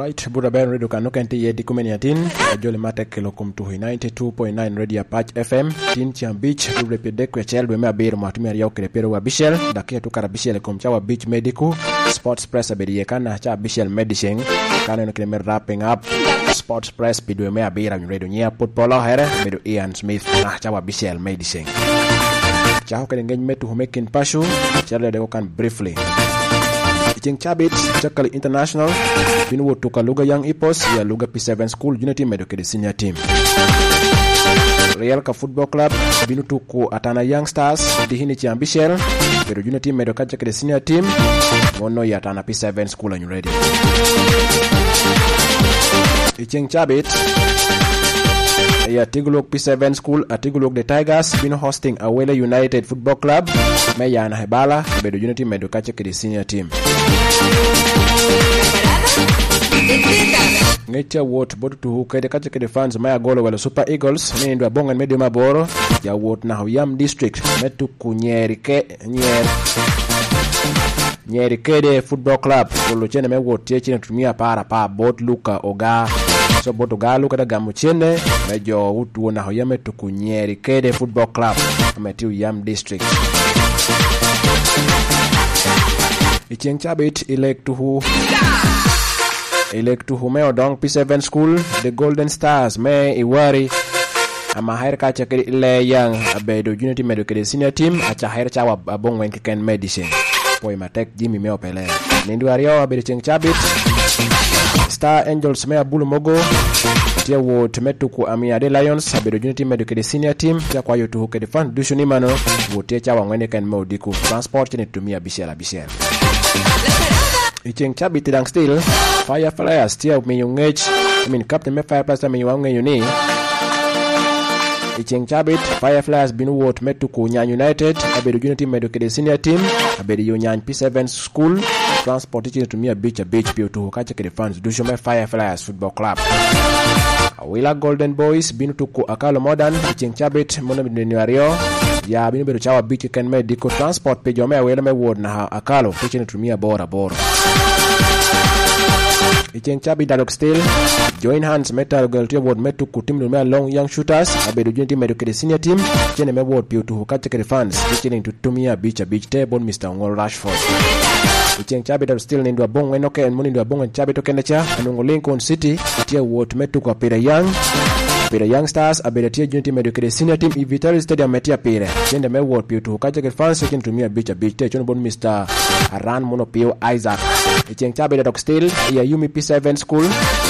Alright, Buddha Ben Radio Kanokenti Yedi Kumeniatin, Jole Matek Lokum to 92.9 Radio Patch FM, Tin Chiam Beach, Rupedek Chel, Bema Beer, Martimia Yok, Repero Bishel, Dakia to Carabishel, Comchawa Beach Medical, Sports Press Abediakana, Cha Bishel Medicine, Canon Kremer wrapping up, Sports Press, Piduemea Beer and Radio Nia, Put Polo Hera, Medu Ian Smith, Chawa Bishel Medicine. Chao can engage to making Pashu, Charlie Deokan briefly. Iching Chabit, Chakali International, Binwo Tukaluga Young Epos, ya Luga P7 School, Unity Medical Senior Team. Realka Football Club, Binutuku Atana Young Stars, Dihini Chiambishel, Pero Unity Medical Senior Team, Mono Yatana P7 School and ready. Iching Chabit, ya Tigulok P7 School, Tigulok the Tigers, been hosting Awele United Football Club, Mayana Hebala, Bedo Unity Medical Senior Team. Ngetia wot bodu tu kede kache kede fans maya golo wala Super Eagles ni ndo bonga medio maboro ya wot na Huyam District metu nyeri kede Football Club kolo chene me wot ye chene tumia para pa bot luka oga so bot oga luka da gamu chene mejo utu na Huyam metu kunyeri kede Football Club metu Huyam District. Icheng Chabit elect to Humeo Dong P7 School, the Golden Stars, May Iwari, ama hair kacha ile young Abedo Unity Medical Senior Team, acha hair chawa abong wenkiken medicine. Poi matek Jimmy Meo Pele. Nindu Ario Abedo Cheng Chabit, Star Angels Mea Bulu Mogo, Tia Wot Metuku Amia de Lions, Abedo Unity Medical Senior Team, Tia Kwayo to Hoke Defan, Dushunimano, Wote chawa wenkiken Modiku, transport to me a Bishel. Icheng Chabit dang still Fireflies tia Menyung Captain Me Fireflies Menyung Yuni Icheng Chabit Fireflies binu wot metuku Nyan United Abedo Unity Medical Senior Team Abedo Nyan P7 School transport teaching to me a beach pio to kache kede fans Dushome Fireflies Football Club Awila Golden Boys binu tuku Akalo Modern Icheng Chabit Mona Binu ya binu bedo chawa beach ken medical transport pe jome awela me word na Akalo teaching to me a bora Icheng Chabit Dialogue Still Join Hands Metal Girl to award metu kutim me long young shooters Abedo Unity Medical Senior Team chene me word pio to kache kede fans teaching to tumia beach table Mr. Ngol Rashford Icheng Chabit Dialogue Still nindu abong enoke en muni ndu abong en Chabit okenecha anungo Lincoln City tia word metu kwa Pira Young Stars Abedo tia Unity Medical Senior Team Ivitari Stadium metia Pira chende me word pio to kache kede fans teaching to tumia beach te chono bon Mr. Aran Monopio Isaac Icheng Chabit Dialogue Still ya Yumi P7 School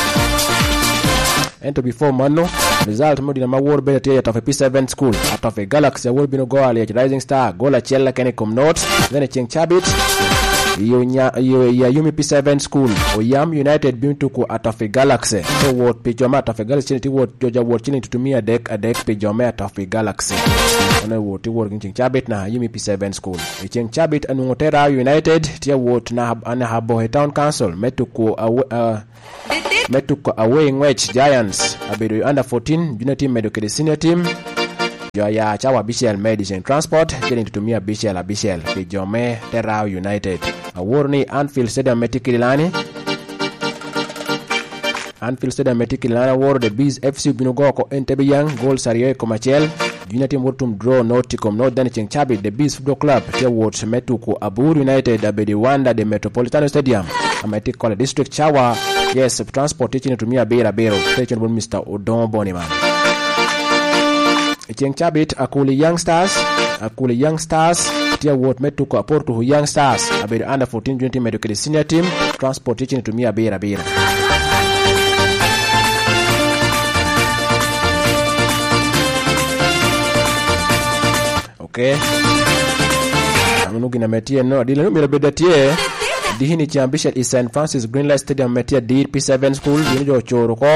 Ento before Mano result modi na mawor beta tia ya P7 School atofe Galaxy ya wolbino goal ya Rising Star gola chela kene Comnotes then Icheng Chabit ya Yumi P7 School Oyam United bintuku atofe Galaxy so word pijoma atofe Galaxy chini ti word joja word chini tutumia a deck pijoma atofe Galaxy one word ti word Icheng Chabit na Yumi P7 School Icheng Chabit anungotera United tia word na Habohe Town Council metuku away Nwech Giants Abedo under 14 Unity Medical Senior Team Joya chawa Bishel Medicine Transport getting to tumia Bishel Pijome Terra United Awarni Anfield Stadium Metikilani award the Bees FC Binugoko Entebbe Young goal Sario Komachel Unity Mortum draw Noticom North then Icheng Chabit the Bees Football Club Awards Metuku Abur United Abedo Wanda the Metropolitano Stadium Ametikola District Chawa yes transport teaching to me a bero station bon Mr. Odon Boniman Icheng Chabit Akuli Young Stars tia wot metuko aportu Young Stars Abedo under 14 Unity Medical Senior Team transport teaching to me a bera okay amunugi na metie no dile no beda tie Dihini Chiambishel is St. Francis Greenlight Stadium metia P7 School yinjo choro ko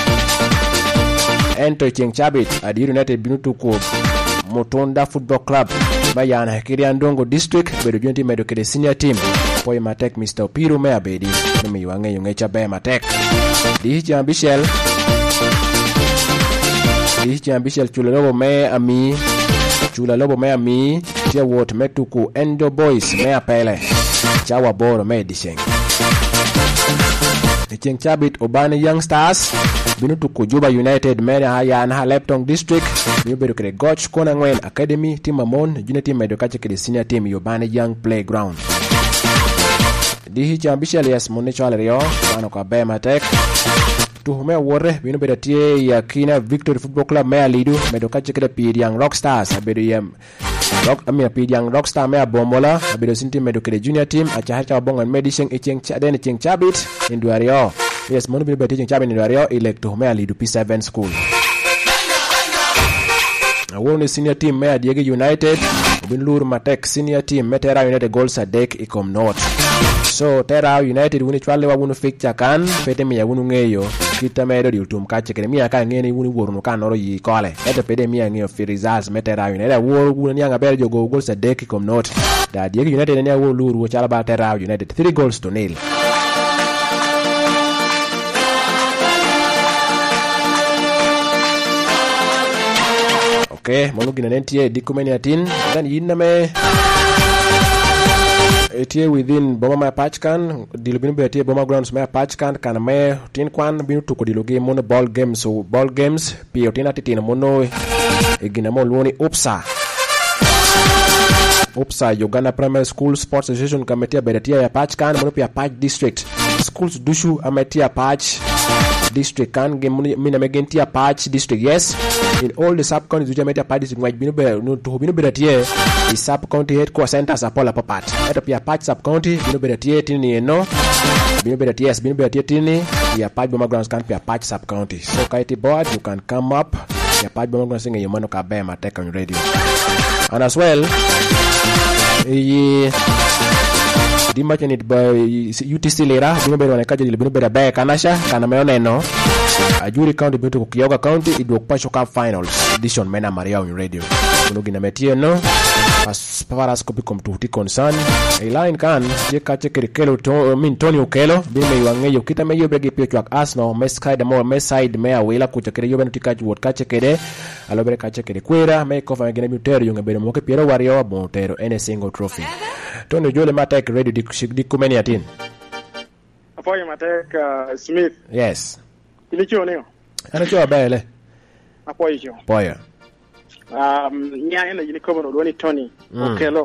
Ento Icheng Chabit Adi United binutuku Motonda Football Club Bayana Hekiri Ndongo District Bedo Unity Medical Senior Team Poi Matek Mr. Piru Mea Bedi Numi Wange Yungecha Be Matek Dihi Chiambishel Chula Lobo Mea Mi Tia Wot Metuku Endo Boys Mea Pele Chawa Boro Medicine chieng chabit Obani Young Stars binu tuko Juba United Mera haya na Leptong District binu bedo kede Goch Kona Ngwen Academy team Mamon junior team medo kache kede senior team Obani Young Playground dihi chambisha lias mone chwale rio wano kwa Bema Tech tuhume wore binu bedo tie ya Kina Victory Football Club mea lidu medo kache kede Piriang Rockstars bedo ya Piriang Rockstar mea bombola bedo sinti medo kede junior team achahacha bongan medisheng icheng chaden icheng chabit induario yes monu bedo ticheng chabit induario elect tuhume lidu P7 school awone senior team mea Diege United bin lur matek senior team Metera United goals adek ikom north so Tera United wuni chwale wa wunu fixture kan pete miya wunu ngeyo kita medo di utum kache kene miya ka ngeni wuni woru kan noro yi kole eto pede miya ngeyo fi results Metera United woru wunu nyanga bere jogo goals adek ikom north da Diege United ne wo lur wo chala ba Tera United 3-0. Okay, monu gina nentie dikumeni atin dan yiname etie within Boma ma Pachkan dilubinu betie Boma grounds ma Pachkan kana me tin kwan binu tuko dilugi mono ball games pio tina titina mono gina mo luoni Upsa Uganda Primary School Sports Association Committee betia ya Pachkan mono pia Pach District schools dushu ametia Pach district kan mina megentia Pach district yes in all the sub counties which ametia Pach district binu betia the sub county headquarters centers apola papat eto pia Pach sub county binu betia tini eno binu betia tini ya Pach Boma grounds kan pia Pach sub county so kaiti board you can come up ya Pach Boma grounds singa yumano ka Bema Tech on radio and as well di machinit ba UTC lera binu bero na kaje binu bero ba kanasha kana meoneno ajuri county bitu Kyoga county idok pasho cup finals edition mena Maria on radio kuno gina metie no as far as copy come to concern a line kan je ka che kelo to min Tony Okelo binu me wangeyo kita meyo brege pio chak asno meside more meside me awela kucha kere yoben tikaji wot ka che kede alobere ka che kede kwera me ko fa gina mutero yunga bero mo ke piero wario motero any single trophy Tony Jole Matek ready di kumeni atin apoyo Matek Smith yes ilicho neo ana cho bele apoyo poya nya ena yini komo no ni Tony Okelo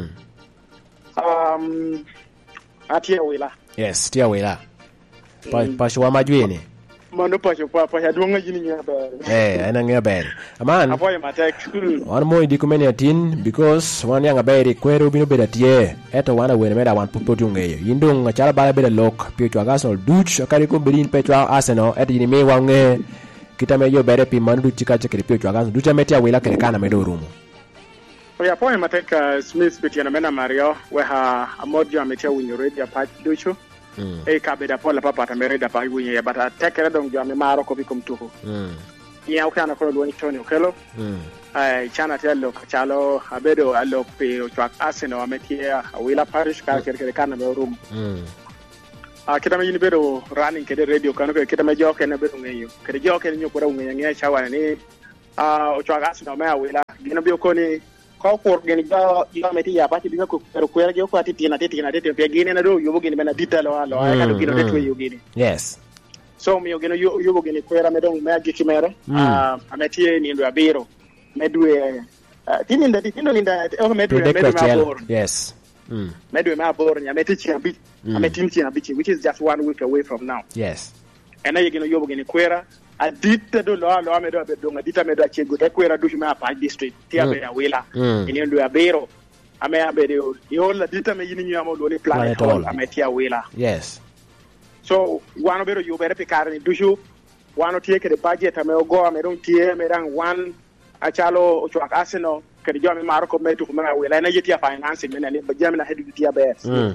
atia wila yes tia wila pa shwa majweni mano pa ya duonga yini nya ba ana nya bele aman apoyo Matek one more di kumeni atin because one yang bele kwero bino bedatie eto wana wene meda wan pupotu ngeyo yindung chala bala bele lock pio chwa Arsenal duch akari ko berin pe chwa Arsenal eto yini me wange kita meyo bere pi mandu chika chekere pio chwa Arsenal ducha metia wila kere kana medo rumo oya poe Matek Smith betiana mena Mario we ha amodio ametia winyo radio patch ducho ka beda pola papa tamereda pa winyo bata tekere dong jo amaro ko bikom tuko ya ukana ko do ni Tony Okelo chana telo chalo abedo alo pe chwa Arsenal ametia wila parish ka kere kana me rumo kita me yini bedo running kede radio kanu kita me joke na bedo ngeyo kede joke ni nyokora ngeya chawa ni chwa Arsenal me wila gina bi ko ni ko por geni jo meti ya pati binga ko kwera jo ko titina pe gine na do yubo gini mena ditalo alo ay ka do gino detwe yugini yes so mi yogino yubo gini kwera me dong me agiki mere ametie ni ndo abiro medwe tino linda o medwe mabor yes medwe mabor nya meti ambi ametim ambi which is just 1 week away from now yes ena yogino yubo gini kwera adita do lo amedo abedo ngadita medo achego tekwera dushi ma pa district tia be awela eni ndo abero ame abedo yola dita me yini nyamo do ni planet all ametia awela yes so wano bero yo bere pikare dushu wano tie ke de budget ame ogo ame don tie me ran one achalo ochwa Arsenal ke jo me maro ko metu ko ma awela na yetia financing me na ni bajame na hedu tia be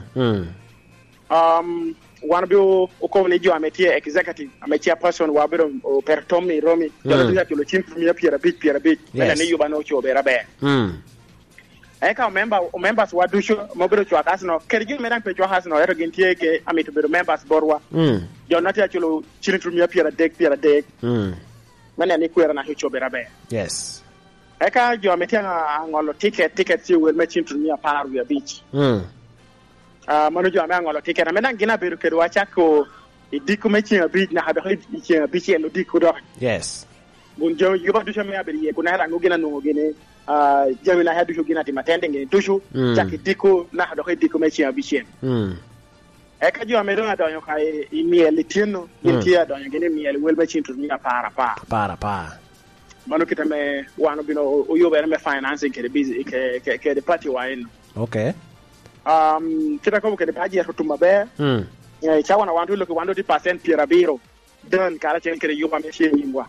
one bi o ne jo ametie executive ametia person wa bero o per Tommy Romi do ya kilo chim premier Pierre bit na ne yuba no cho bera be eka members wa dusho mo bero cho Arsenal kergi medan pe cho Arsenal ero gintie ke ameto bero members borwa jo na tia kilo chim premier Pierre dek mana ni kwera na cho bera be yes eka jo ametia ngolo ticket si wel me chim premier Paru ya beach manu jo ame ngolo ticket na medan gina bero ke wacha ko Idiko me chia bit na hado chia biche no diko do. Yes. Bun jo yoba dusha me abiri ko na rango gina no gene jami na hadu gina ti matende ngene tushu chaki diko na hado diko me chia biche. E ka jo me do na do yo kai imiel tieno intia do ngene miel welba chintu ni para mano kita me wano bino o yoba me financing ke busy ke the party wa in. Okay. Kita ko ke the party to mabe. Cha wana wantu lo ke 100% pirabiro dan kala chen ke yoba me she nyingwa.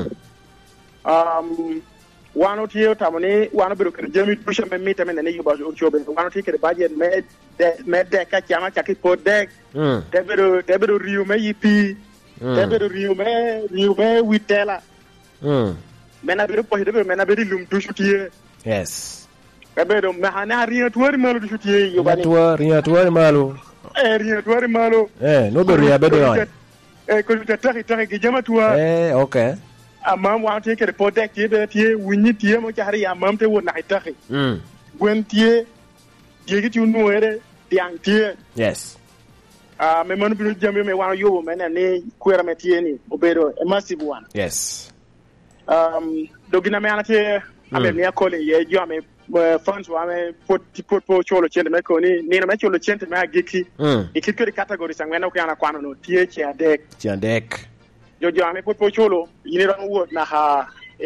Wano tiyo tamone wano biro ke jami pusha me mita me ne yoba o chobe wano tiyo ke the budget me de ka chama chaki podek. Debero riu me yipi. Debero riu me witela. Mena biro po hidebe mena biri lum tushutie. Yes. Kabedo mahana ria tuari malu tushutie yo bani. Ria tuari malu. Ria tuari malu. No be ria bedo on. Ko tari ke jama tua. Okay. Amam wa te ke protect ye tie winni tie mo chari amam te wona itari. Gwen tie ye gitu no ere tiang tie. Yes. Me manu biro jambe me wa yo mena ne kuera me tie ni obedo a massive one. Yes. Dogina me anate ame me akole ye jo ame funds wa me put po cholo chende me ko ni na me cholo chende me agiki ikikiri category sangwena ko yana kwano no tie chia deck jo ame put po cholo yini ron wo na ha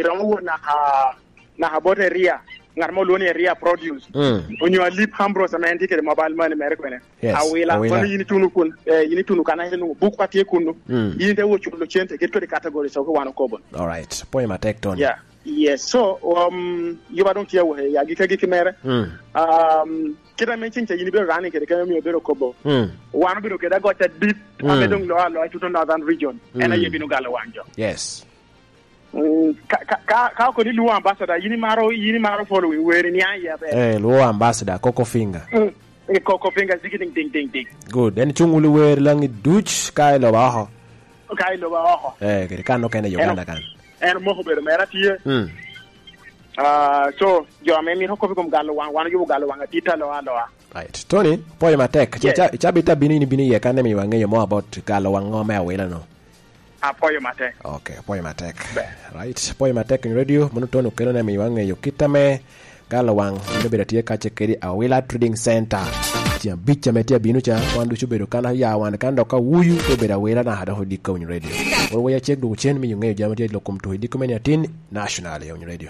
boteria ngarmo loni ria produce onyo lip hambro sa me ndike mobile money me rekwene awila ko yini tunu kana no buku patie kunu yini de wo cholo chende ikikiri category so ko wano kobo. All right, point my tech ton. Yeah. Yes, so you don't hear what ya gika mere. Kita mention yini be running ke ka mi obero kobo. One biro ke da got a bit amedong lo to northern region and I bino galo wanjo. Yes. Ka ko ni lu ambassador yini maro following where ni aya be. Lu ambassador Coco Finger. Coco Finger ding. Good. Then chungulu wer lang duch kai lo ba ho. Ke kan no kan Uganda kan. And mo be mera tie. So yo me mi hoko bikom galo wan yo galo wan tita lo alo. Right. Tony, poy matek. Cha bita bini ye kan me wange more about galo wan ngoma awela no. Poy matek. Okay, poy matek. Right. Poy matek in radio mono tono keno na me wange yo kitame galo wan ndo be tie ka chekeri awela trading center. Tia bicha metia binu cha wandu chubedo kana ya wan kan doka wuyu to be awela na hada hodika on radio. Or we check do chen mi yunge jamati lokum to hidiko meni atin nationally on radio.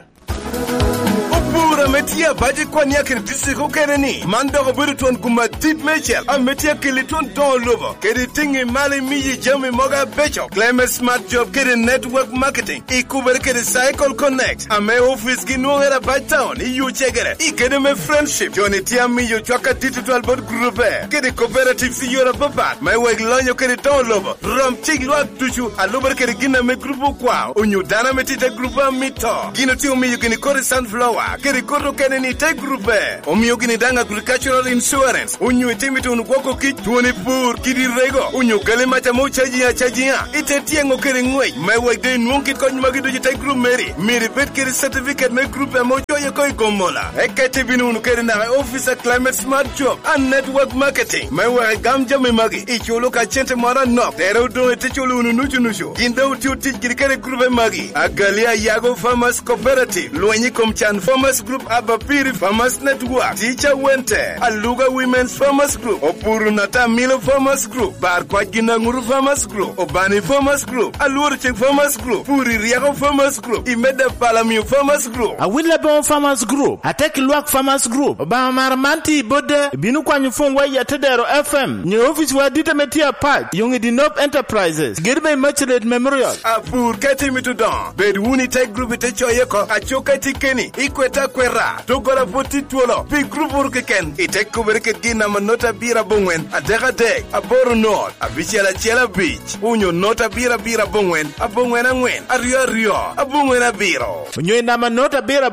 Opura metia baji kwa nyakir disiko keneni mando buruton kuma deep Michel a metia kiliton don lover kedi tingi mali miji jami moga becho claim smart job kedi network marketing ikuber kedi cycle connect a me office ginuera by town you chegere ikede me friendship joni tia mi yo chwaka digital board group kedi cooperative si yora babat my weg lonyo kedi don lover rom chiglo tuchu a lober kedi gina me grupo kwa onyu dana metita grupo mito gino ti mi yugini kori sunflower kedi koto keneni te grupe omi yugini danga agricultural insurance onyu itimito unugwoko ki tuoni pur kidi rego onyu gale macha mo chajia ite tiengo kedi ngwe my weg de nwonki kony magido jite group miri bet kedi certificate me grupe mo choye koi gomola ekete binu unu kedi na officer climate smart job and network marketing my weg gamja me magi icholo ka chente mara no tero do ite cholo unu nuchu ginda uti uti kedi grupe magi agalia yago farmers cooperative Luenyi Komchan Farmers Group Abapiri Farmers Network Teacher Wente Aluga Women's Farmers Group Opuru Nata Milo Farmers Group Barkwa Ginanguru Farmers Group Obani Farmers Group Alurchek Farmers Group Puri Riago Farmers Group Imeda Palamio Farmers Group Awilabon Farmers Group Atek Luak Farmers Group Bamaramanti Bode Binu Kwanyufon Waya Tedero FM Nye office wa Dita Metia Park Yungi Dinop Enterprises Girbe Merchant Memorial Apur Kati Mitudon Bedwuni Tech Group Itechoyeko Achoka Tikeni Ikweta Kwera Togora Poti Tuolo Big Group Urkeken Itek Kuberket Gina Manota Bira Bongwen Adega Dek Aboru North Abichela Chela Beach Unyo Nota Bira Bongwen Abongwen Angwen Ario Abongwen Abiro Unyo Nama Nota Bira Bora Ngwen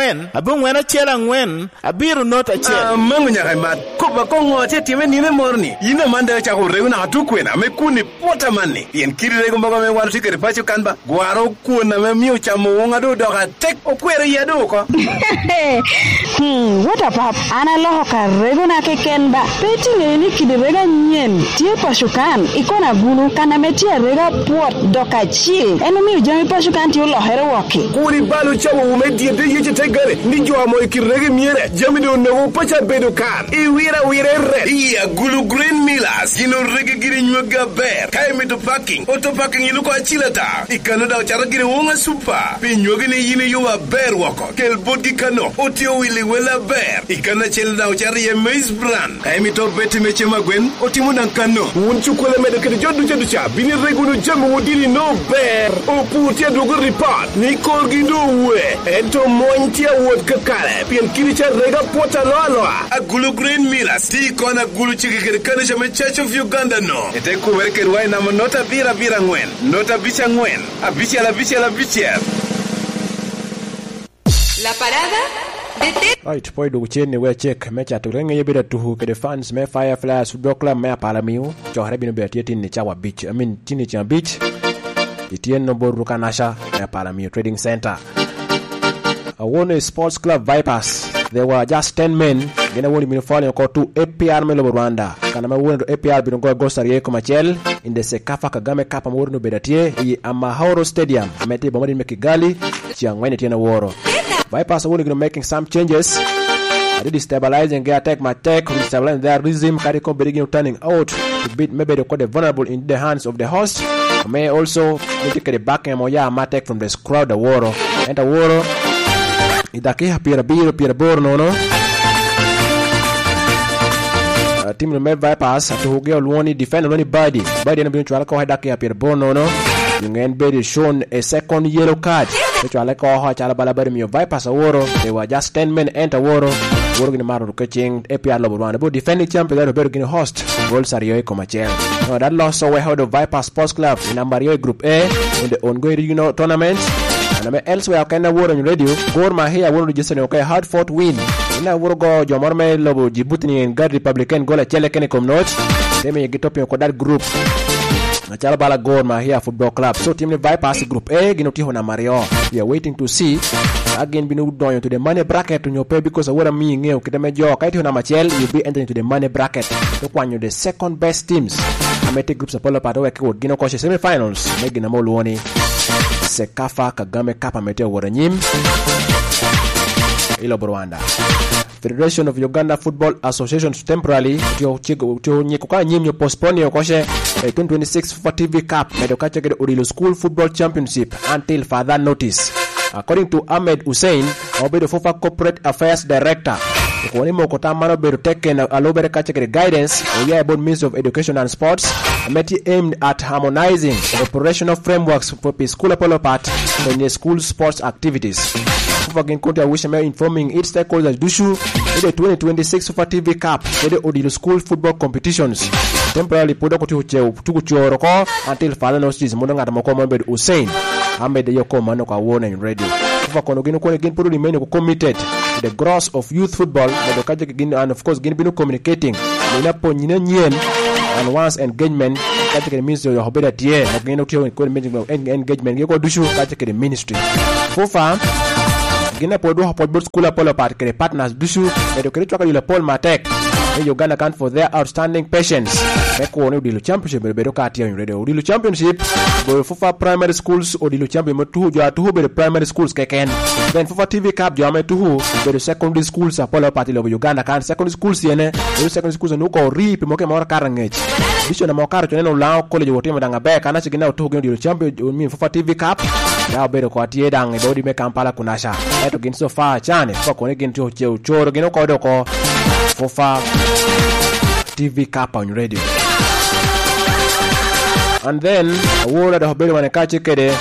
ngwen abu ngwen achiel ngwen abiru not achiel mangu nyaka mat ko ba ko ngote time ni ne morni ina manda cha ko reuna atukwena me kuni pota manni yen kirire go mbaga me wal tikere pacho kanba gwaro kuona me miu chamo wonga do doka tek okwere yedo ko what about ana loho ka reguna ke kenba peti ngeni kidirega nyen tie pashukan ikona gulu kana metia rega pot doka chi enumi ujami pashukan ti lo here woki kuri balu chawo umedie de yeche tegare ninjo amo ikirege miere jami do no pacha bedo kan iwira re iya gulu green millers ino rege giri nyuga ber kai mito parking auto parking iluko achilata ikano da chara giri wonga super pinyoge ni yini yuwa ber wako kel bodi kano otio wili wela ber ikana chel da chara ye maize brand kai mito beti meche magwen otimu nan kano unchukule mede kede jodu cha bini regunu jamu wodili no ber oputia dogo report ni korgi do we ento montia wod kakale pien kiricha rega pota loa agulu green millers ti kona gulu chikikere kana chama Church of Uganda no ete kuwereke ruai na nota bira ngwen nota bicha ngwen abicha la parada de right poi do chene we check mecha to renge yebira tuhu ke the fans me Fireflies Football Club me palamiu cho harbino be tietin ni chawa beach tini cha beach itien no boru kanasha me palamiu trading center Awone Sports Club Vipers. There were just 10 men. Gena woni min falling ko to APR Melo Rwanda. Kana ma woni APR bin go Gosariye ko Machel in the Sekafa Kagame Cup am woni bedatie yi Amahoro Stadium. Amete bomadi mekigali chiangwene tena woro. Vipers woni making some changes. Destabilizing their attack, destabilizing their rhythm, Caricom begin turning out to beat maybe the quite vulnerable in the hands of the host. May also take the back and Moya Matek from the crowd the war. And the war idake Pierre Borno no team me Vipers to hugeo Luoni defend Luoni Badi and bin chwala ko hadake Pierre Borno no ngen be shown a second yellow card chwala ko ha chala balabari mi Vipers woro they were just 10 men enter woro gini maru coaching APR Lobo Rwanda but defending champion that be host goal Sario Komachel. Now that loss so we held the Vipers Sports Club in Ambario Group A in the ongoing regional tournament. And elsewhere kind of word on radio Gor Mahia won register okay hard fought win ina woro go Jomorme Lobo Djibouti and God Republican goal chele kene kom note they may get up in that group Achala bala Gor Mahia Football Club. So team the Vipers Group A ginoti hona Mario. We are waiting to see again binu down to the money bracket on your pay because of what I'm meaning here kidamejo kaiti hona Machel you'll be entering to the money bracket to kwanyo the second best teams amete groups apolo pato weke gino koshe semi-finals megina moluoni Sekafa Kagame Cup amete waranyim ilo Rwanda. Federation of Uganda Football Association temporarily to nyekuka nyimyo postpone yokoshe 2026 FIFA TV Cup medokache gede Urilo School Football Championship until further notice. According to Ahmed Hussein, the FIFA Corporate Affairs Director, Kwani Mokota Mano Beru taken alobere kache gede guidance about Ministry of Education and Sports aimed at harmonizing the operational frameworks for school polo part in the school sports activities. FIFA Ginkonti Awishame informing its stakeholders Dushu the 2026 FIFA TV Cup the Odilo School football competitions temporarily put up to until further notice Monanga Mokomo Hussein Ahmed Yoko Mano kwa wona in radio. FIFA Konogino Kone Gin Puru remain committed to the growth of youth football and of course Gin Binu communicating Minapo Nyen and once engagement katika the ministry of Hobeda Tie ngeno tio engagement yeko Dushu katika the ministry. FIFA Gina podo hapodbot school apolo part kere partners Dushu edokere chwaka yule Paul Matek in Uganda account for their outstanding patience. Meko one Udilo Championship bedo kati on radio. Udilo Championship go FIFA primary schools Udilo Champion tuhu jo tuhu be primary schools keken. Then FIFA TV Cup jo ame tuhu be secondary schools apolo part of Uganda kan secondary schools yene secondary schools no ko rip moke mawara karangech. Bisho na mawakara choneno lao college wote madanga be kana chigina tuhu Udilo Champion mi FIFA TV Cup ya bedo ko atie dang body me Kampala kunasha. Eto gin so far chane fa ko ne gin to che uchoro gino ko do ko FIFA TV Cup on radio. And then a word at Hobeli Wanekachi Kede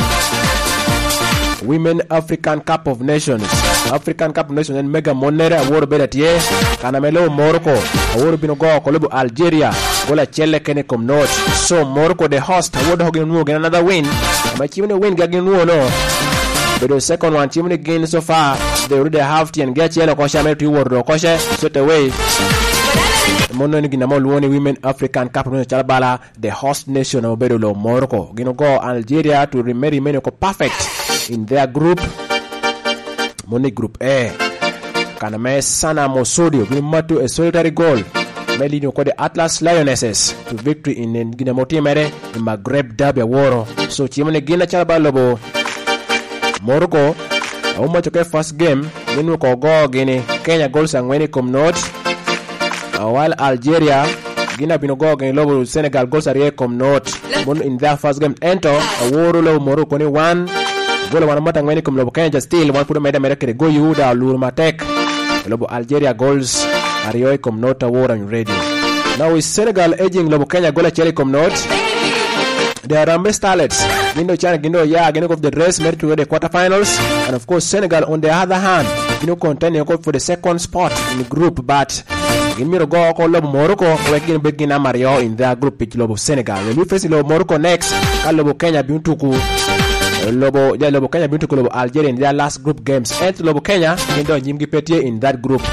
Women African Cup of Nations. African Cup of Nations and Mega Monera award bedatie Kanamelo Morocco award binogo Kolobu Algeria gola chele kene kom note. So Morocco the host award hogin nu again another win. Machimene win gagin nu no. But the second one, team again so far, they already have to get yellow kosha me to word kosha straight away. Mono ni gina moluoni Women African Cup no chalabala the host nation of Bedulo Morocco. Gino go Algeria to remain perfect in their group. Moni group A. Kaname Sana Mosodio gino matu a solitary goal. Meli no ko the Atlas Lionesses to victory in Gina Motimere in Maghreb Derby Woro. So chimone gina chalabala bo Morocco. Uma choke first game gino ko go gini Kenya goals and when come not. While Algeria, Guinea Binogo and Lobo Senegal goals are come not in their first game enter a war low Morocco ni one goal one mata ngweni come Lobo Kenya still one put made America go Yuda Lurmatek Lobo Algeria goals are come not a war and radio. Now is Senegal edging Lobo Kenya goal actually come not. They are Rambe starlets. Gindo China Gindo Gindo of the race made to the quarterfinals, and of course Senegal on the other hand, contending for the second spot in the group, but Gimiro go call Morocco, working begin Mario in their group pitch Lobo Senegal. When we face Morocco next, Lobo Kenya Bintuku Lobo Kenya Bintuku Lobo Algeria in their last group games, and Lobo Kenya Gindo Jimgi Petier in that group.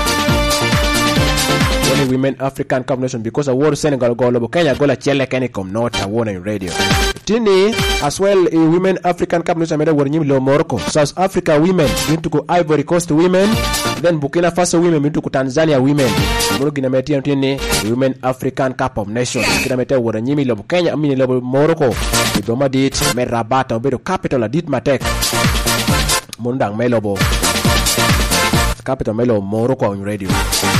Women African Cup nation because award Senegal go Lobo Kenya go la Chele Kenicom not a one in radio. Tini as well a Women African Cup nation made were Lo Morocco. South Africa women into go Ivory Coast women, then Burkina Faso women into go Tanzania women. Morogina Meti Tini Women African Cup of Nations. Kina Mete were Nyimi Lobo Kenya amini Lobo Morocco. Idoma dit me Rabat obedo capital a dit Matek. Mundang Melobo. Capital Melo Morocco on radio.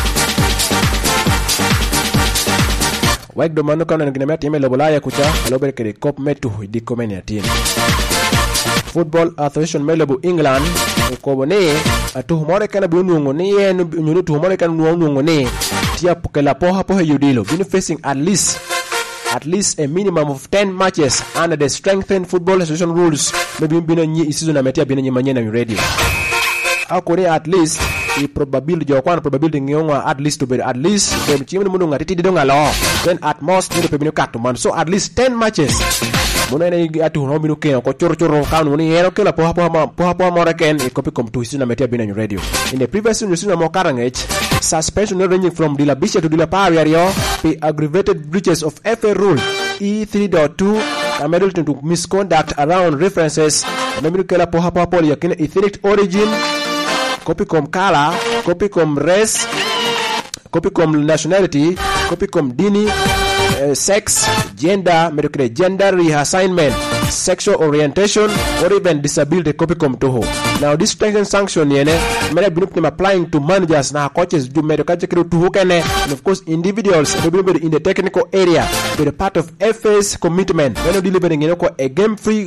Wake the Manuka and Gnamet Melobolaya Kucha, Lobeke Cop Metu, Dicomania team. Football Association Melobu England, Kobone, a two Morican Bunungone, and you know to Morican Wungone, Tia Pukela Poha Poha Udilo, been facing at least a minimum of 10 matches under the strengthened Football Association rules. Maybe been a season I met a Binyan radio. How could at least? Probability ngionga at least to be at least them chimney mununga titi donga law then at most ni pebino katuman so at least 10 matches munene atu no binu ke ko choro kanu ni hero kila poha moraken e copy come to hisuna metia bina radio in the previous season mo karangech suspension ranging from dilabisha to dilapario be aggravated breaches of FA rule E3.2 amended to misconduct around references memiru kila poha poli yakine ethnic origin Copycom color, Copycom race, Copycom nationality, Copycom dini, sex, gender, medical gender reassignment, sexual orientation, or even disability Copycom toho. Now this strengthened sanction many been applying to managers now coaches do medical to hukene and of course individuals in the technical area to the part of FA's commitment when delivering a game free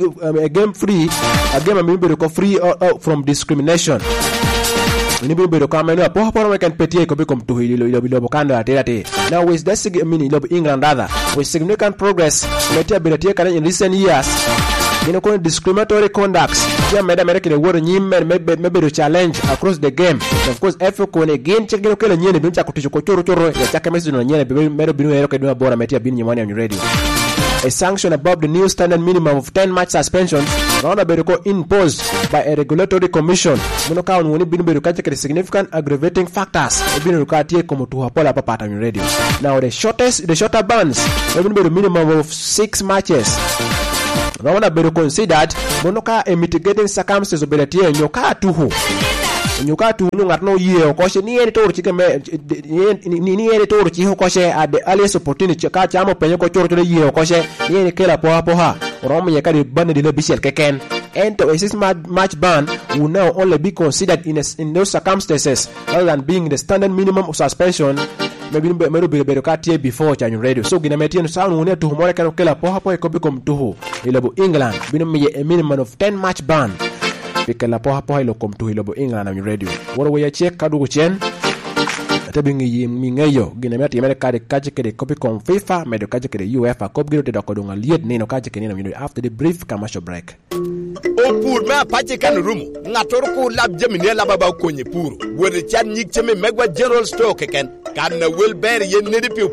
from discrimination. Nibi bedo kama no poha weekend petie ko bikom to hilo kando aterate. Now with that England rather with significant progress metia betie kana in recent years ko discriminatory conducts ya meda America the word nyime maybe challenge across the game. Of course FA ko again check ko le nyene bincha kutisho ko choro ya chaka message no nyene medo binu hero kedwa bora metia bin nyamani on radio. A sanction above the new standard minimum of 10 match suspension round bereko imposed by a regulatory commission munoka woni binu beruka check the significant aggravating factors binu rukatie komo to hapola papa on radio. Now the shorter bans binu beru minimum of 6 matches round beru considered munoka a mitigating circumstances obelatie nyoka tuhu nungat ye okoshe ni ere toro chike ni ere toro chi okoshe at the earliest opportunity ka chamo penye ko choro ye okoshe ni ere kela poha oromo ye kadi ban de bishel keken and a 6 match ban will now only be considered in those circumstances rather than being the standard minimum of suspension maybe bedo katie before chanyu radio. So gina metien sound woni to more kan kela poha ko bikom tuhu ilabo England bino a minimum of 10 match ban Pikela poha ilo kom to hilobo England on radio. Woro we check kadu chen. Tabingi mingeyo gina meti mele kade kade copy kom FIFA medo kaje kade UEFA kop giro te dokodonga liet nino kaje kene after the brief commercial break. Opur ma pache kan rumu ngator ko lab jemine la baba konye pur wori chan nyik cheme megwa general store keken kan na welber yen ne de pur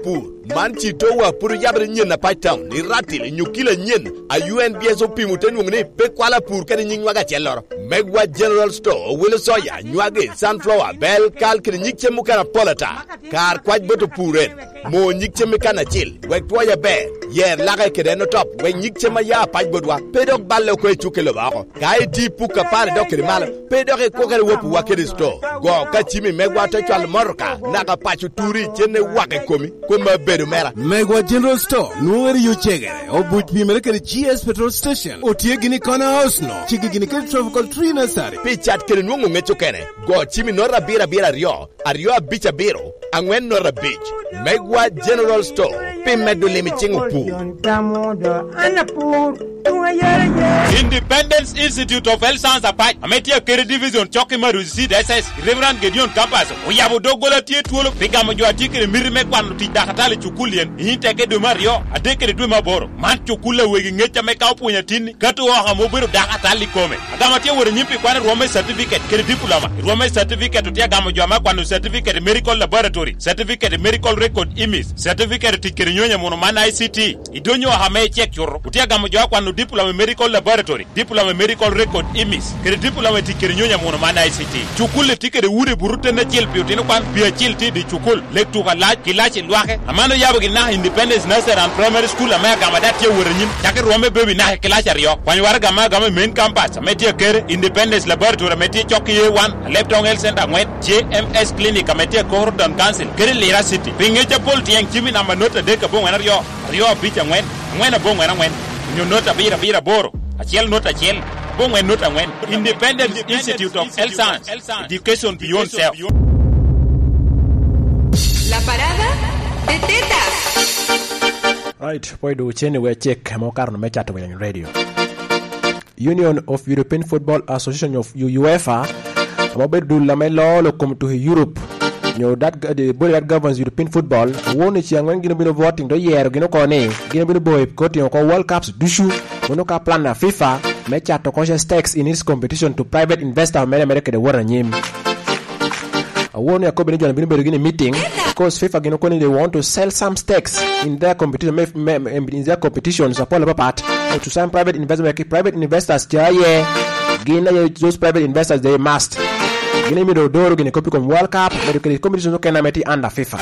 man chito wa puru yabre nyen na paitam ni ratil nyukila nyen a UNBS opimuten ngni pe kwala pur kan nyingwa ga chelor Megwa General Store will soya nyuage sunflower bell kal kin nyikche mukana polata kar kwaj boto puren mo nyikche mekana chil wek toya be yer laga kede no top we nyikche ma ya paj bodwa pedok balle ko chukelo bako kai di puka pare dokere mal pedok ko kere wopu wakere store go ka chimi Megwa to chal morka naga pachu turi chene wake komi kuma bedo mera Megwa General Store nuweri yu chegere obuch bimere kere GS petrol station otie gini kona house no chigi gini kere tropical tree nursery pichat kere nungu ngecho kene go chimi nora bira ario bicha biro angwen nora beach Megwa General Store pimedo limi chingu pu Independence Institute of Health Science Apache ametia kere division choki maruzi SS Reverend Gideon Campus oyabu dogola tie tuolo piga mo jwa tikere mirime kwanu ti dakatale chukulien inteke do mario adekere do maboro man chukule wegi ngecha meka opunya tini katu wa mo biro dakatale kome agama tie wore nyimpi kwana Rome certificate kere diploma Rome certificate tia gamo jwa makwanu certificate medical laboratory certificate medical record image certificate tikere nyonya mono mana ICT idonyo hame check yoro tia gamo jwa kwanu diploma medical laboratory diploma medical record image kere diploma tikere nyonya mono mana ICT chukule tikere wure burute na chil piotino kwan pia chil ti di chukul lektu ka laj kilachi lwake amano yabo gina Independence Nursery and Primary School amaya madat ye wure nyim take Rome baby na kilachi riyo kwani war gama main campus ametia kere Independence Laboratory ametia choki ye1 Leptong Health Center ngwet JMS Clinic ametia Corridor Council kere Lira City pingecha pol tiang chimi namba nota deka bongwena riyo bicha ngwena bongwena ngwen nyo nota bira boro achiel nota achiel bongwen nota ngwen Independent Institute of Health Science Education Beyond Self. La parada de tetas. Right, poi do cheni we check mo karno me chato we radio. Union of European Football Association of UEFA about do la melo lo come to Europe. You know that the body that governs European football won it yang ngin bino voting do yer gino ko ne gino bino boy ko tin ko World Cups dushu wono ka plan na FIFA me chato ko stakes in its competition to private investor America the war nyim. Won ya ko bino jana bino begin meeting because FIFA gino ko they want to sell some stakes in their competition in their competition so Paul part to some private investors jaye gina those private investors they must gina mi do gina copy from World Cup medical competition no kana meti under FIFA.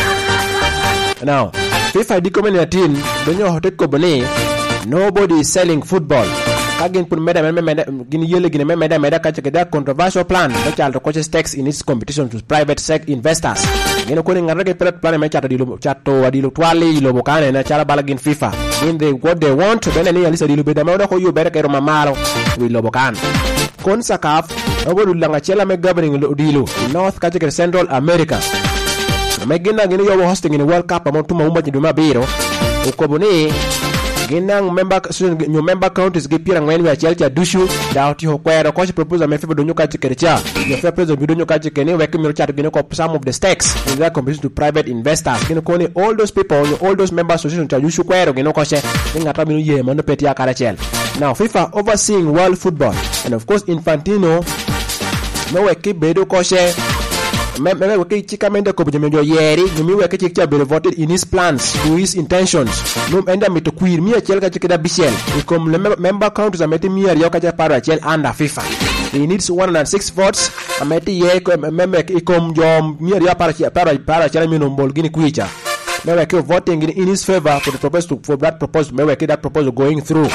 Now FIFA di community donyo hotek ko bone nobody is selling football kagin pun meda gini yele gina meda ka check that controversial plan which are the coaches stakes in its competition to private sector investors gina ko ni ngarage plan me chato adilo twali lo bokane na chala balagin FIFA in they what they want then any alisa dilo beda ma ko yu bere kero mamaro wi lo bokane kon sakaf obodu langa chela me governing dilo North Kajike Central America me gina gini yo hosting in the World Cup among tuma umba jiduma biro ukoboni ginang member counties gipira ngweni ya chelcha dushu dauti hokwero ko proposal me favor donyo Kajike richa yo fair president donyo Kajike ni weke miro chat gino ko some of the stakes in their competition to private investors gino ko ni all those people all those members association cha dushu kwero gino ko she ngata binu ye mono peti ya karachel. Now FIFA overseeing world football and of course Infantino no weke bedo ko she me weke chikamende ko bujeme jo yeri mi weke chikcha be voted in his plans to his intentions no enda me to queer mi achelga chikeda bichel ikom member countries ameti mi ya ka para chel under FIFA he needs 106 votes ameti ye ko member ikom jo mi ya para chel mi no bolgini kuicha me weke voting in his favor for the proposal for that proposal me weke that proposal going through.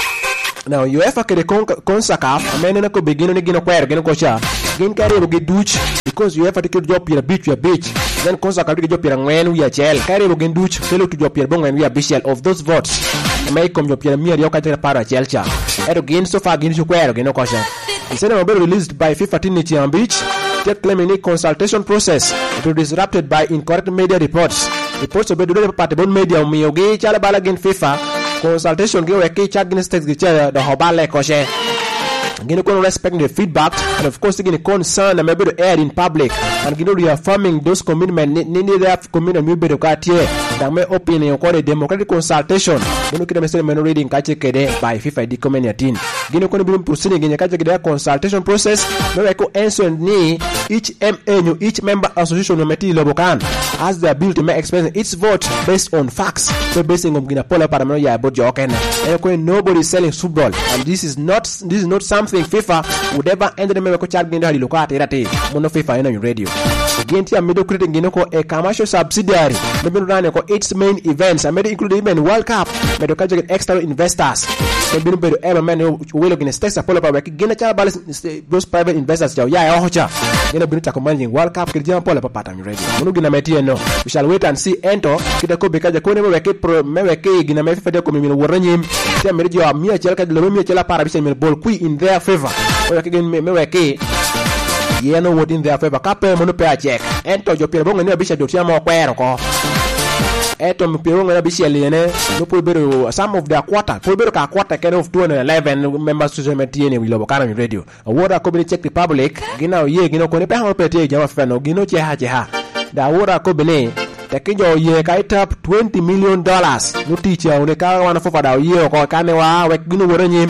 Now UEFA kede konsakaf amene na ko begino ni gino kwero gino kocha gin kare bo geduch because UEFA tikid job pira beach then konsakaf tikid job pira ngwen wi achel kare bo genduch telo to job pira bo ngwen wi abishel of those votes may kom job pira mier yoka tira para chelcha edo gin so far gin kwero gino kocha instead of being released by FIFA Tinity on beach take claiming a consultation process to disrupted by incorrect media reports of the party bon media miyogi chala balagin FIFA consultation give weke chat gin stakes gi the hobale koshe gin ko respect the feedback and of course gin concern and maybe to air in public and gin reaffirming those commitment ni their commitment we better ka tie that my opinion ko the democratic consultation gin kida message men reading ka chekede by FIFA di community gine ko birum proceeding gine ka jege consultation process no we ko enso ni each MA each member association no meti lobokan has the ability to make express its vote based on facts so based on gina pola para no ya bojo okena e ko nobody is selling football and this is not something FIFA would ever end the ko chat gine hali lokata irate mono FIFA ina radio genti am medo critic gine ko a commercial subsidiary no binu rane ko its main events and include even World Cup medo ka jege external investors so binu bedo ema men welo gine stessa pola para gine cha balance those private investors ya hocha gine binu ta ko managing World Cup kirjama pola papa mi radio mono gina metie no we shall wait and see ento kita ko bekaja ko ne meweke gina me fede ko mi woranyim te mi jo mi achel ka lo mi achela para bisa mi ball qui in their favor o ke gen meweke yeno wot in their favor kape mono pe check ento jo pere bonga ni bisha do tiamo kwero ko eto mi pere bonga bisha lene no pulbero some of their quarter pulbero ka quarter kind of 211 members to metie ne wilobo kana mi radio awora ko bi Czech Republic gina ye gina ko ne pe ha pe te jama feno gino che ha da awora ko bene tekijo ye kai tap $20 million no teacher one ka wana fofa da ye ko kane wa we gino woranyim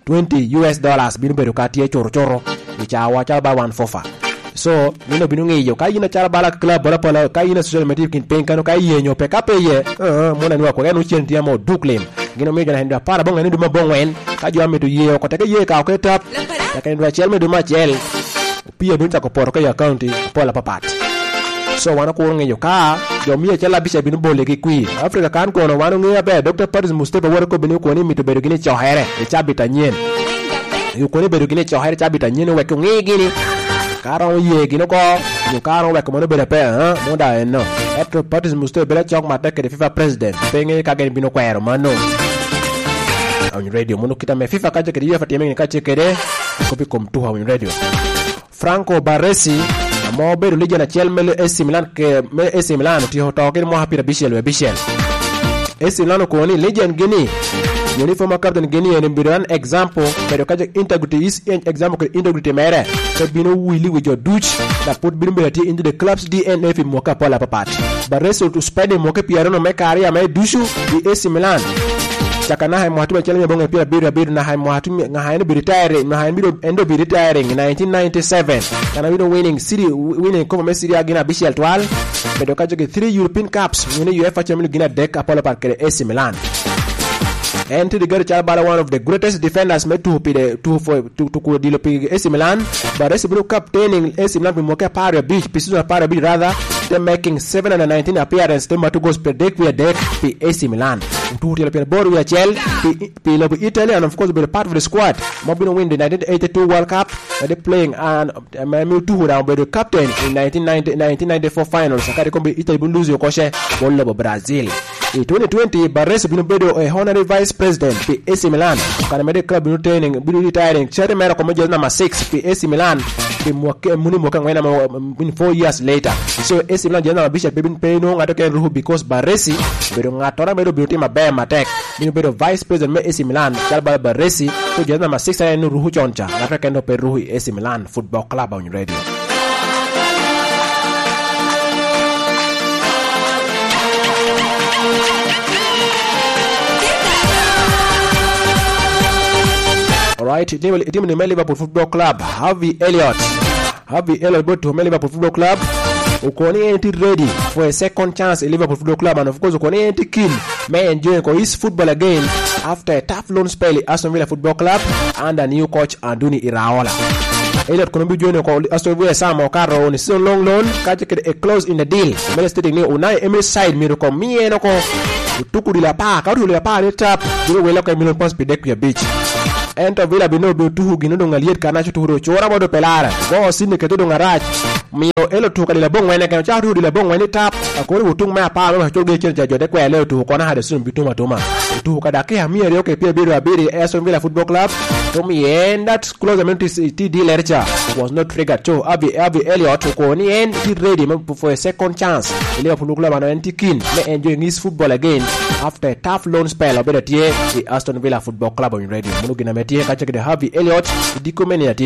$20 binu bedo ka tie choro ni cha wa cha ba wan fofa so nino binu ngiyo kai ina cha bala club bala pala kai ina social media kin pen kano kai ye nyo pe ka pe ye mona ni wa ko eno chen tiamo duklem gino me jana henda para bonga ni duma bongwen ka jo ameto ye ko teke ye ka ko tap ka ndo chel me duma chel pia dunta ko por ka ya county pola papat so wana ko ngeyo ka jo mi chala bisha binu bole ki kui Africa kan ko no wana ngeya be Dr. Paris Mustafa wara ko binu ko ni mitu bedo gine chohere e chabita nyen yu ko ni bedo gine chohere chabita nyen we ko ngigini karo ye gine ko yu karo we ko mo bedo pe mo da no Dr. Paris Mustafa bela chok ma tek de FIFA president penge ka gen binu kwero mano on radio mo kita me FIFA ka je ke ya fatime ni ka chekere ko bi kom tu on radio Franco Baresi mo bedo liga na Chelsea AC Milan ke AC Milan ti hoto ke mo hapira Bichel AC Milan ko ni legend gini yoni former captain gini en bidan example bedo kaje integrity is example ke integrity mere ko bino wili with your dutch that put bino belati into the club's DNA fi mo ka pola papat Baresi to spend mo ke Pierre no me career me dushu di AC Milan chakana hay mohatu Chelsea bonga pira biru na hay mohatu nga hay no retire na hay biru endo bi retiring in 1997 kana biru winning cover Serie A gina Bichel Toile bedo kaje 3 European Cups ni UEFA Champions League gina deck Apollo Park AC Milan and to the girl Chalbala one of the greatest defenders made to deal AC Milan but AC Blue captaining AC Milan with Moka Para Beach pieces of Para Beach rather them making 719 appearances them to goes per deck AC Milan to the board with Chelsea Italy and of course be part of the squad Mobino win the 1982 World Cup they playing and Mitu down by the captain in 1994 finals Sakari Kombi Italy lose your koshe Bollo Brazil in 2020 Baresi bino bedo a honorary vice president for AC Milan kana mede club retiring Cherry Mera ko number 6 for AC Milan muni mo kan wena 4 years later so AC Milan general Bishop bibin payno ngato ken ruhu because Baresi bedo ngatora bedo beauty mabe matek bino bedo vice president me AC Milan kalba Baresi so general number 6 ay no ruhu choncha ngato ken no pe ruhu AC Milan football club on radio. Alright, team ni Liverpool Football Club. Harvey Elliott brought to Liverpool Football Club. Ukoni ain't ready for a second chance in Liverpool Football Club, and of course Ukoni ain't keen may enjoy his football again after a tough loan spell at Aston Villa Football Club under new coach Andoni Iraola. Elliott kono bi join ko Aston Villa Samo Carro on season long loan catch a close in the deal. Mele stating ni Unai Emery side mi ko mi eno ko tuku dila pa ka dila pa le tap dilo wela ko million pounds pe deck ya beach. Ento Villa bino do tuhu gino do ngaliet kana chutu chora modo pelara go sini ke to do ngarach mio elo tu ka dila bongwe ne kan cha tu dila bongwe ni tap akori utung ma pa lo choge chen jode kwa leo tu kona hade sun bituma tuma tu ka dake ha mie yoke pia biru abiri Aston Villa Football Club to me and that closement TD lecture was not triggered to Harvey Elliott ko ni end ready for a second chance Liverpool Club and anti-keen may enjoying his football again after a tough loan spell of the Aston Villa Football Club on radio munugina metie ka check the Harvey Elliott dikomeni ya team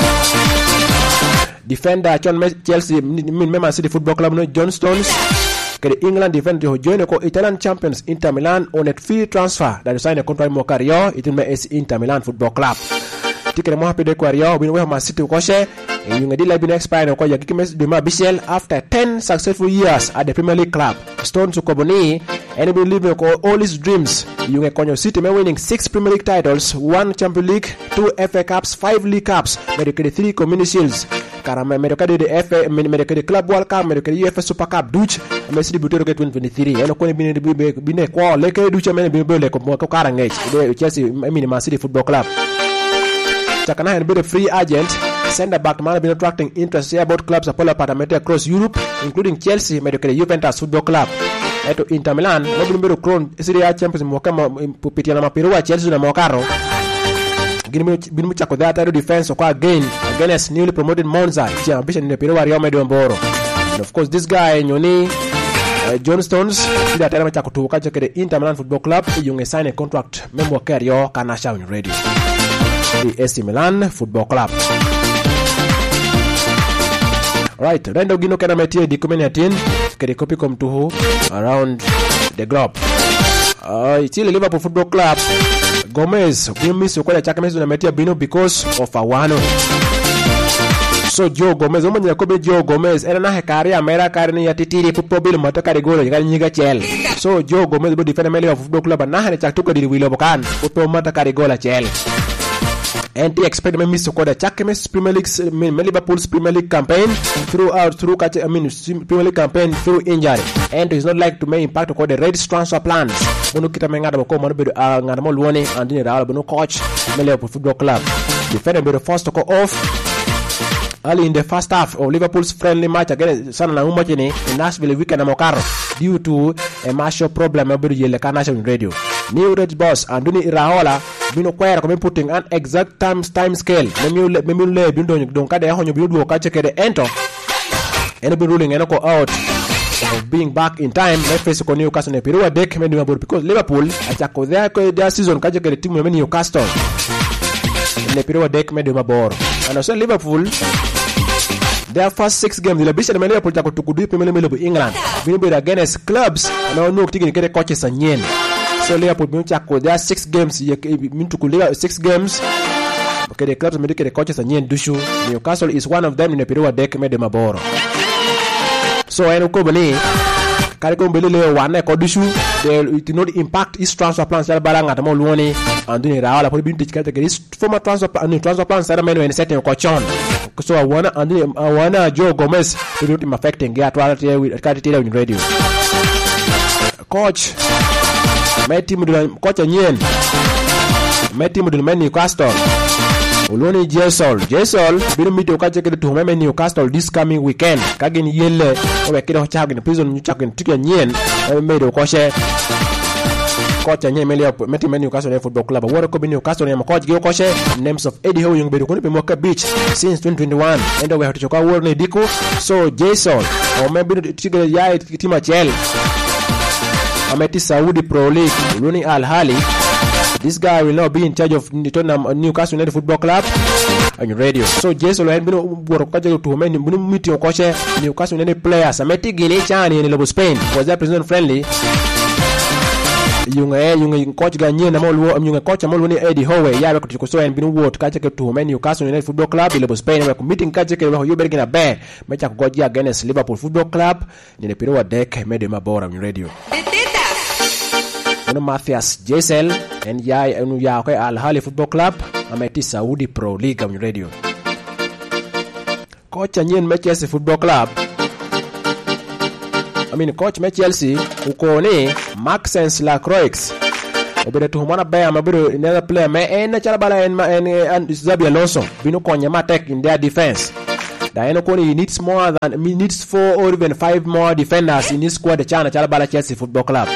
defender Chelsea Man City Football Club no John Stones kede England defender ho join ko Italian champions Inter Milan on a free transfer da sign a contract mo Cario itin me es Inter Milan Football Club tikere mo happy de Cario bin we Man City ko she you ngadi la bin expire ko yaki mes de ma Bichel after 10 successful years at the Premier League club Stone to Koboni and believe ko all his dreams you nge konyo City me winning 6 Premier League titles 1 Champions League 2 FA Cups 5 League Cups medically 3 Community Shields karama medically the FA medically Club World Cup medically UEFA Super Cup duch Messi debuté ke 2023 eno ko bine ko leke duch men bi bele ko karangej de Chelsea Man City Football Club Chakana and be the free agent center back man been attracting interest about clubs apartment across Europe including Chelsea medically Juventus Football Club eto Inter Milan no been crown Serie A champions mo kama pupitia na mapiro wa Chelsea na Mokaro bin mu chako that defense ko against newly promoted Monza champion in the Piro wa Real Madrid Mboro and of course this guy Nyoni John Stones ida tena chako tuka chake the Inter Milan Football Club yunge sign a contract memo Cario kana show ready the AC Milan Football Club. Right, Rendo Gino kana metie di 19 kede kopi komtuhu around the globe. Itile Liverpool Football Club Gomez bimiso kwa chaka mezo na metia bino because of awano. So Joe Gomez omo Jacob Joe Gomez era na hekari amera kari ni yatitiri football bill motoka de golo ngani nyiga chel. So Joe Gomez bo defender mele of Football Club na hane chaktuko di wilo bokan football motoka de gola chel. And he expected me to call the Chakames Premier League, Liverpool's Premier League campaign through Premier League campaign through injury. And he's not like to make impact on the Reds transfer plans. Bunu kita mengada bako manu bedu ngadamo luone andini Real bunu coach Liverpool Football Club. Defender bedu first to go off early in the first half of Liverpool's friendly match against Sana na Umachini in Nashville weekend Mokaro due to a martial problem bedu yele National Radio. New Reds boss Andoni Iraola bino kwera ko putting an exact time scale memule bindo don kada honyo bidu ka cheke de ento eno be ruling eno ko out of being back in time let face ko Newcastle ne Peru deck medu mabur because Liverpool achako their season ka cheke de team ne Newcastle ne Peru deck medu mabor and also Liverpool their first 6 games the Bishop Liverpool chako tukudu Premier League England bino be against clubs no tigi kede coaches anyen. So Liverpool been chako there 6 games mean to kulia 6 games okay the clubs make the coaches and dushu Newcastle is one of them in the Peru deck made maboro so eno ko bani kare ko belele wana ko dushu they it not impact his transfer plans ala balanga tamo luoni anduni Raola po bin tikata ke his former transfer plans sada meno en setting ko chon so wana Joe Gomez to not affecting get with radio coach Meti mudula kocha nyen Meti mudula Newcastle Uloni Jesol binu miti ukache kede tuhumeme Newcastle this coming weekend kagini yele owe kede hochagini prison nyuchagini tukia nyen mede ukoshe kocha nyen Meti Newcastle Football Club waro kobi Newcastle ya coach gio koshe names of Eddie Howe yung bedu kuni Moka Beach since 2021 endo we hatuchoka waro ni diku so Jesol ome binu tige ya tima chel Ameti Saudi Pro League Uluni Al Hali. This guy will now be in charge of Newcastle United Football Club on radio. So Jason will be working to many meeting coach Newcastle United players. Ameti Guinea Chani in Spain was that president friendly. Yung coach ganye na molu yung coach molu ni Eddie Howe ya ko so en binu wot ka cheke to Newcastle United Football Club ile Spain we meeting ka cheke ho yobere gina be mecha ko goji against Liverpool Football Club ni le piro deck mede mabora on radio. Ono Matthias Jesel and ya ko Al Ahly Football Club ameti Saudi Pro League on radio. Coach nyen Manchester Football Club coach me Chelsea ukone Maxence Lacroix obere to humana ba amabiro another player me en chalabala and Xabi Alonso bino konya matek in their defense Diana Kone needs more than needs 4 or even 5 more defenders in his squad chalabala Chelsea Football Club.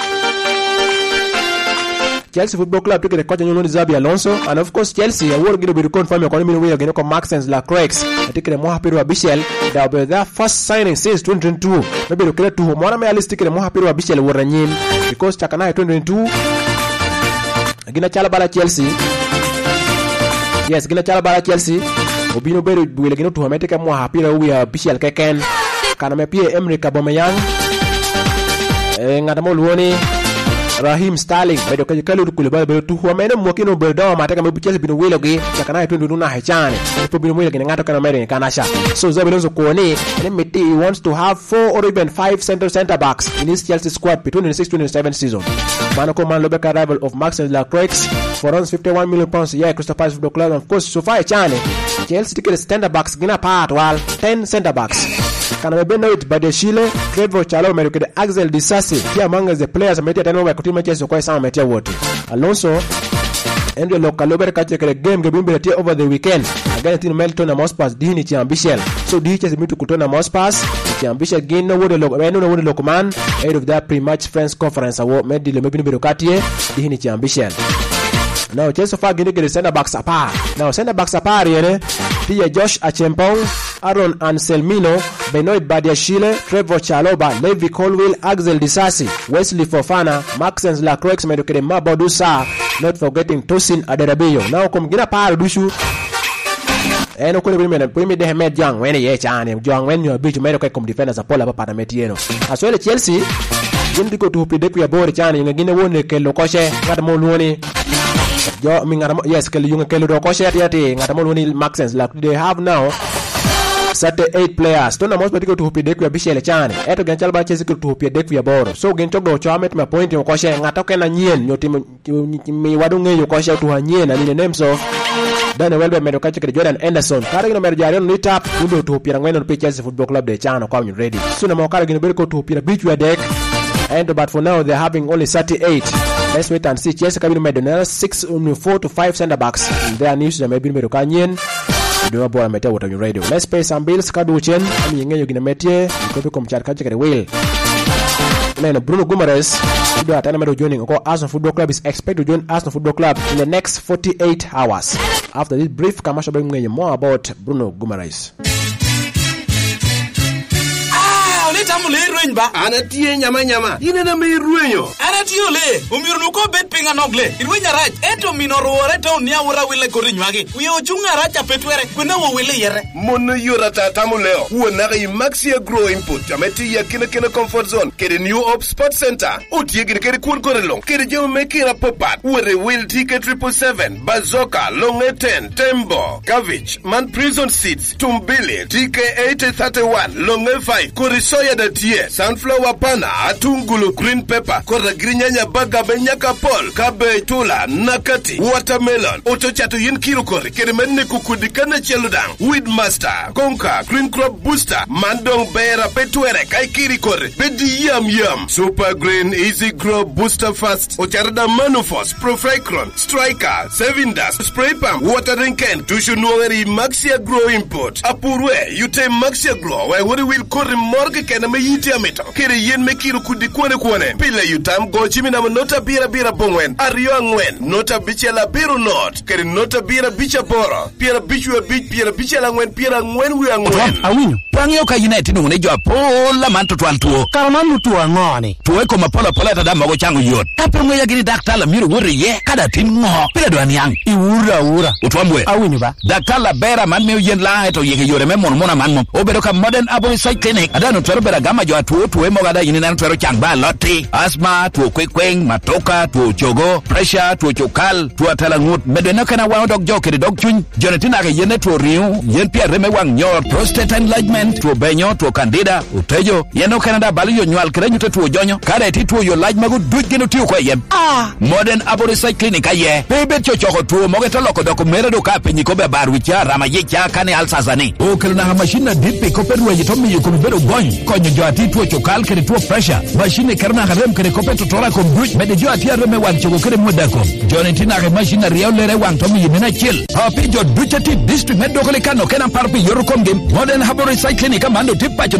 Chelsea Football Club took the coach Nyoni Xabi Alonso and of course Chelsea award gonna be confirmed economy way again ko Maxence Lacroix take the Mohamed Bichel that will be their first signing since 2022 maybe look at to mona me realistic the Mohamed Bichel woranyin because chakana 2022 gina chalabala Chelsea yes gina chalabala Chelsea obino beru wile gina to meteka Mohamed Bichel keken kana me pie Emre Aubameyang ngatamo luoni Raheem Sterling bedo ka kalu kule ba tu ho mena mo kino bedo ma ta ka Chelsea bino welo ge takana to nduna hechane po bino welo ge ngato kana mere kana sha so Zabelonzo Kone and he wants to have 4 or even 5 center backs in his Chelsea squad between the 26-27 season. Monaco man Lobeka rival of Maxence Lacroix for around 51 million pounds a year. Crystal Palace Football Club, of course, so far chane Chelsea ticket center backs gina part while 10 center backs. Can be noted by the Chile, Trevor Chalo, American Axel Disasi, here among the players metia tano wa kutima Chelsea kwa sama metia wote. Alonso Andrew Lokalober catch the game gebimbe over the weekend against Melton and Mospas dini chiambishel. So DHS mitu kutona Mospas chiambishel gain no wode Lokman ahead of that pre-match friends conference award made the mebini berokatie dini chiambishel. Now Chelsea far gini get center backs apart. Now center backs apart yene pia Josh Achempong, Aaron Anselmino, Benoit Badiashile, Trevor Chaloba, Levi Colwill, Axel Disasi, Wesley Fofana, Maxence Lacroix, Medokede Mabodusa, not forgetting Tosin Aderabio. Now come gina par dushu. Eno kule primi de Hemed Young when ye chane Young when you beach Medoka come defenders apola papa metieno. As well Chelsea gindi ko to pide ku bore chane ngine wone ke lokoshe ngata mo luoni yo mingara yes ke yunga ke lokoshe ati ngata mo luoni Maxence like they have now 38 players. Tona most particular to pide ku bishele chane eto gan chalba Chelsea to pide ku boro so gen chogdo chamet ma point ko koshe ngata ke na nyien nyoti mi wadu ngeyo koshe to nyien na the names of Daniel Welbe Medoka chekere Jordan Anderson karagino merjarion ni tap undo to pira ngweno pe Chelsea Football Club de chano kwa ready suna mo karagino berko to pira beach wa deck and but for now they're having only 38. Let's wait and see. Chelsea kabino medonel 4 to 5 center backs in their news na maybe Medoka nyen do boy meta what on radio. Let's pay some bills kaduchen ami yengeyo gina metie ko ko mchar ka chekere will Neno Bruno Guimaraes do atana medo joining Arsenal Football Club is expected to join Arsenal Football Club in the next 48 hours. After this brief commercial break, we'll more about Bruno Guimaraes. Anatie nyama ine na miruenyo anatio le umirunuko bet pinga nogle irwenya raj eto minoro to nia ura wile korinywage uyo chunga racha petwere kuna wo wile yere mono yurata tamuleo wona ga Maxia Grow Input ameti ya kina comfort zone kede New Hope Sport Center utiegire kede kun korelong kede jemo mekira popat wore will ticket 777 Bazooka Longe 10 Tembo Cabbage Man Prison Seats Tumbili TK8031 Longe 5 Korisoya da tie sunflower pana atungulu green pepper kora grinyanya baga benyaka pol kabe tula nakati watermelon otochato yin kilo kore kede menne kukudikana cheludang weed master konka green crop booster mandong bera petwere kaikiri kore bedi yam super green easy grow booster fast ocharada manufos proficron striker sevindas spray pump watering can tushunuangari Maxia Grow Import apurwe yute Maxia Grow we wori will kore morgue kena me yiti ameto kere yen mekiru kudi kwane pile yutam go chimina nota bira bongwen ariyo ngwen nota bichela biru not kere nota bira bicha boro pira bichwe bich pira bichela ngwen pira ngwen wi ngwen awinyo pangyo ka United ngune jo pola manto twaltuo karamanu tuwa ngone tuwe ko mapola tada mago changu yot kapengwe ya gini daktala miru wuri ye kada tinmo pila dwani yang iura utwambwe awinyo ba daktala bera man me yen la eto yeke yore me mona man obero ka Modern Abo Site Clinic adano twero bera gama jo tuwe mogada yini nan twero changba loti asma tuwe kweng matoka tuwe chogo pressure tuwe chokal tuwe talangut medeno kana wao dog jo kede dog chun jonetina ke yene tuwe riu yen pia reme wang nyor prostate enlargement tuwe benyo tuwe candida utejo yeno Canada bali yo nywal kere nyute tuwe jonyo kada eti tuwe yo large magu duj gino tiyo kwa yen Modern Abo Site Clinic aye bebe chochoko tuwe mogeto loko doko meredo ka penyikobe barwicha rama yecha kane alsazani okele na machine dipi koperwe jitomi yukumbero gony konyo jo ati tuwe chokal kere tuwe pressure machine karna harem kere kopeto tora kombuj mede jo ati areme wang chogo kere mwedako jonetina ke machine riaulere wang tomi yimina chill hapi jo duchati district medokole kano kena parpi yorukom game Modern Abo Site Clinic amando tipacho